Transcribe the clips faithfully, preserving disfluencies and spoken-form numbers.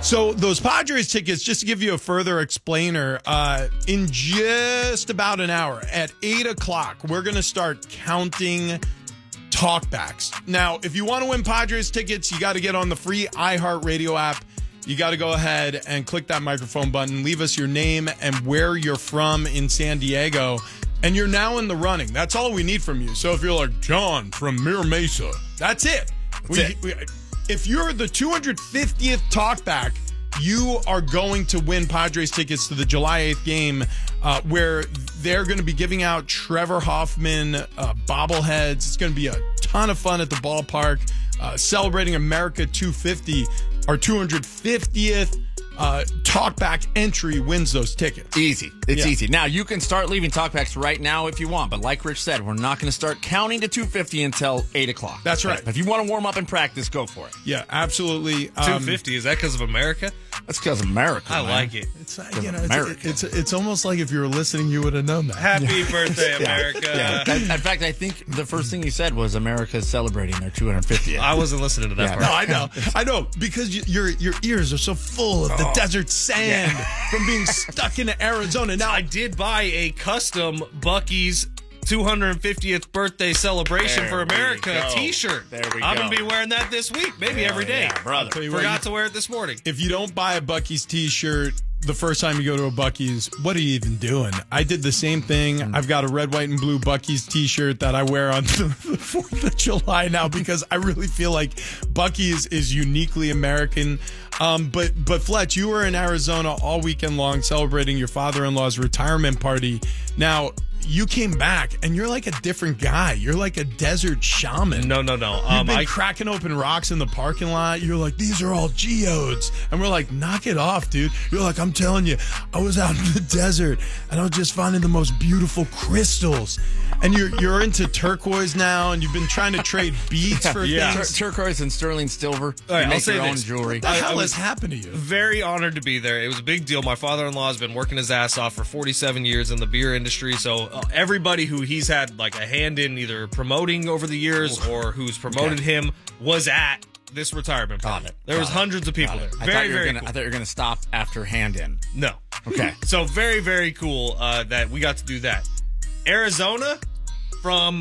So those Padres tickets, just to give you a further explainer, uh, in just about an hour at eight o'clock, we're going to start counting talkbacks. Now, if you want to win Padres tickets, you got to get on the free iHeartRadio app. You got to go ahead and click that microphone button, leave us your name and where you're from in San Diego, and you're now in the running. That's all we need from you. So if you're like, John from Mira Mesa, that's it. That's we, it. We, if you're the two hundred fiftieth talkback, you are going to win Padres tickets to the July eighth game, uh, where they're going to be giving out Trevor Hoffman uh, bobbleheads. It's going to be a ton of fun at the ballpark, uh, celebrating America two fifty. Our two hundred fiftieth uh, talkback entry wins those tickets. Easy. It's Yeah. easy. Now, you can start leaving talkbacks right now if you want, but like Rich said, we're not going to start counting to two fifty until eight o'clock. That's right. But if you want to warm up and practice, go for it. Yeah, absolutely. Um, two fifty, is that because of America? That's because of America, I man. like it. It's, Because you know, of it's, America. it's, it's almost like if you were listening, you would have known that. Happy birthday, America. Yeah. That- in fact, I think the first thing you said was America's celebrating their two hundred fiftieth. I wasn't listening to that Yeah, part. No, I know, I know, because you, your your ears are so full of the desert sand from being stuck in Arizona. Now, I did buy a custom Buc-ee's two hundred fiftieth birthday celebration There for we America go. t-shirt. There we I'm go. going to be wearing that this week, maybe every day. Yeah, brother. tell you what, Forgot you- to wear it this morning. if you don't buy a Buc-ee's t-shirt the first time you go to a Buc-ee's, what are you even doing? I did the same thing. I've got a red, white, and blue Buc-ee's t-shirt that I wear on the fourth of July now because I really feel like Buc-ee's is uniquely American. Um, but, but Fletch, you were in Arizona all weekend long celebrating your father-in-law's retirement party. Now, you came back and you're like a different guy. You're like a desert shaman. No, no, no. You've Um, been I, cracking open rocks in the parking lot. You're like, these are all geodes. And we're like, knock it off, dude. You're like, I'm telling you, I was out in the desert and I was just finding the most beautiful crystals. And you're you're into turquoise now, and you've been trying to trade beads for Yeah. Tur- things. turquoise and sterling silver. All right, you I'll make say your own this. jewelry. What the I- I hell was- has happened to you? very honored to be there. It was a big deal. My father-in-law has been working his ass off for forty-seven years in the beer industry. So uh, everybody who he's had like a hand in either promoting over the years or who's promoted Okay. him was at this retirement party. Got it. There Got was it. hundreds of people Got there. it. I Very, thought you were very gonna, cool. I thought you were going to stop after hand in. No. Okay. So very, very cool uh, that we got to do that. Arizona from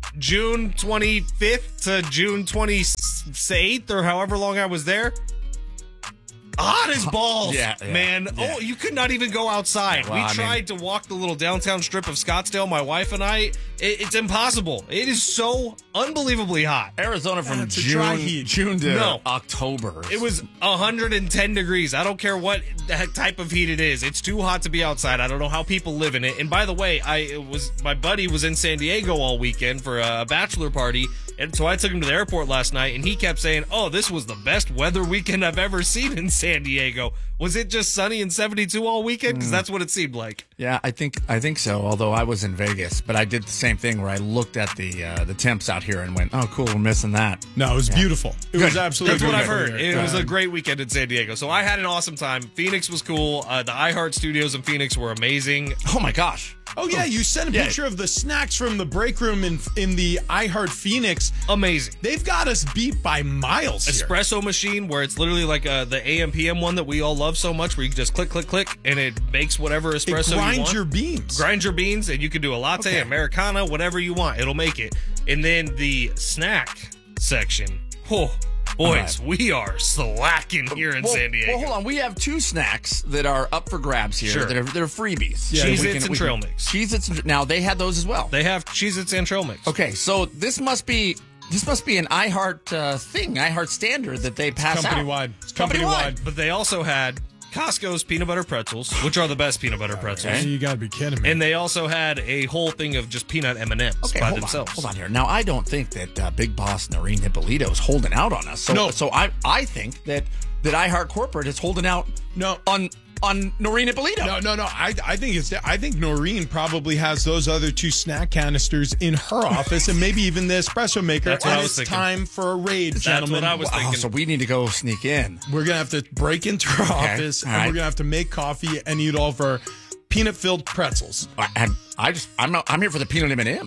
June twenty-fifth to June twenty-eighth or however long I was there. Hot as balls, Yeah, yeah, man. yeah. Oh, you could not even go outside. Well, we I mean- tried to walk the little downtown strip of Scottsdale, my wife and I. It, it's impossible. It is so unbelievably hot. Arizona from it's a dry June, heat. June to No. October. It was one hundred ten degrees. I don't care what that type of heat it is. It's too hot to be outside. I don't know how people live in it. And by the way, I it was my buddy was in San Diego all weekend for a bachelor party, and so I took him to the airport last night, and he kept saying, "Oh, this was the best weather weekend I've ever seen in San Diego." Was it just sunny and seventy-two all weekend? Because that's what it seemed like. Yeah, I think I think so. Although I was in Vegas, but I did the same thing where I looked at the uh, the temps out here and went, "Oh, cool, we're missing that." No, it was beautiful. It was absolutely That's what I've beautiful heard. here. It was Uh, a great weekend in San Diego. So I had an awesome time. Phoenix was cool. Uh, the iHeart Studios in Phoenix were amazing. Oh my gosh! Oh yeah, you sent a Yeah. picture of the snacks from the break room in in the iHeart Phoenix. Amazing. They've got us beat by miles here. Espresso machine where it's literally like uh, the A M P M one that we all love so much, where you can just click, click, click, and it makes whatever It espresso you grinds want. your beans. Grind your beans, and you can do a latte, Okay. Americano, whatever you want. It'll make it. And then the snack section. Oh, boys, we are slacking here in well, San Diego. Well, hold on. We have two snacks that are up for grabs here. Sure. That are, they're freebies. Yeah. We Cheez-Its can- and we Trail can- Mix. Cheez-Its and, now they had those as well. They have Cheez-Its and trail mix. Okay, so this must be this must be an iHeart uh, thing, iHeart standard that they pass company out. wide. It's Company company-wide. wide. But they also had Costco's peanut butter pretzels, which are the best peanut butter pretzels. You gotta be kidding me. And they also had a whole thing of just peanut M and M's Okay, by hold themselves. on, hold on here. Now, I don't think that uh, Big Boss Noreen Hippolito is holding out on us. So, No. so I, I think that that iHeart Corporate is holding out No. on on Noreen Hippolito. No, no, no. I, I think it's. I think Noreen probably has those other two snack canisters in her office, and maybe even the espresso maker. That's what and I was it's thinking. time for a raid, That's gentlemen. what I was Oh, thinking. so we need to go sneak in. We're gonna have to break into her Okay, office, all and right. we're gonna have to make coffee and eat all of her peanut-filled pretzels. I, I, I just I'm not, I'm here for the peanut M and M's.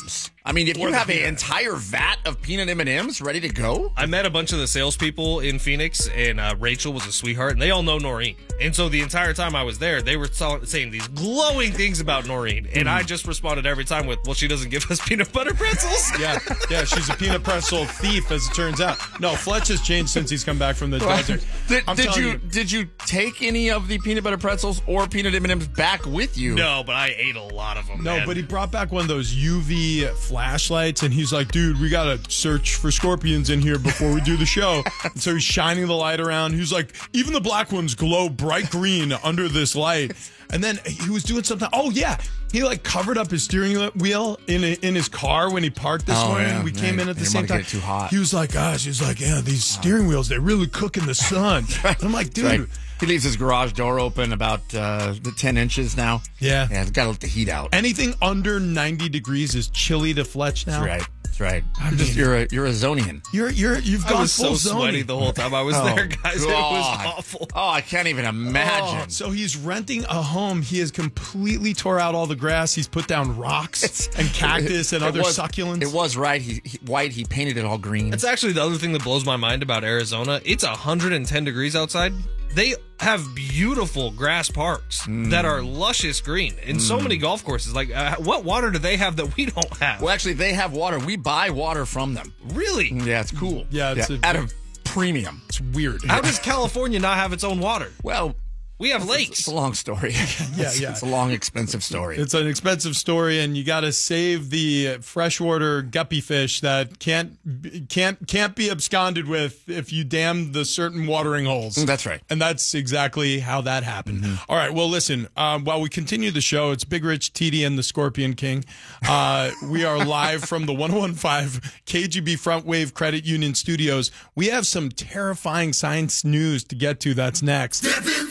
I mean, if Or you the have an peanut. entire vat of peanut M and M's ready to go, I met a bunch of the salespeople in Phoenix, and uh, Rachel was a sweetheart, and they all know Noreen. And so the entire time I was there, they were so- saying these glowing things about Noreen, and I just responded every time with, "Well, she doesn't give us peanut butter pretzels." Yeah, yeah, she's a peanut pretzel thief, as it turns out. No, Fletch has changed since he's come back from the desert. did, I'm did telling you, did you take any of the peanut butter pretzels or peanut M and M's back with you? No, but I ate a lot of them. No, man. but he brought back one of those U V flashlights, and he's like, dude, we got to search for scorpions in here before we do the show. And so he's shining the light around. He's like, even the black ones glow bright green under this light. And then he was doing something. Oh, yeah. He like covered up his steering wheel in a, in his car when he parked this Oh, morning. yeah. We came Yeah, in at the you same wanna time. get it too hot. He was like, gosh, he's like, yeah, these steering wheels, they really cook in the sun. And I'm like, dude. Right. He leaves his garage door open about uh, the ten inches now. Yeah. Yeah, it's got to let the heat out. Anything under ninety degrees is chilly to Fletch now. That's right. That's right. You're, mean- just, you're, a, you're a Zonian. You're you're you've I gone was full so Zony. sweaty the whole time I was there, guys. It was God. awful. Oh, I can't even imagine. Oh, so he's renting a home. He has completely tore out all the grass. He's put down rocks and cactus and It other was- succulents. It was right. He, he white. He painted it all green. That's actually the other thing that blows my mind about Arizona. It's one hundred ten degrees outside. They have beautiful grass parks that are luscious green and so many golf courses. Like, uh, what water do they have that we don't have? Well, actually, they have water. We buy water from them. Really? Yeah, it's cool. Yeah, it's a- at a premium. It's weird. How does California not have its own water? Well, We have it's lakes. a long story. Yeah, it's, yeah. It's a long, expensive story. It's an expensive story, and you got to save the freshwater guppy fish that can't can't can't be absconded with if you dam the certain watering holes. That's right. And that's exactly how that happened. All right. Well, listen, um, while we continue the show, it's Big Rich, T D, and the Scorpion King. Uh, we are live from the one oh one five K G B Front Wave Credit Union Studios. We have some terrifying science news to get to. That's next. Step in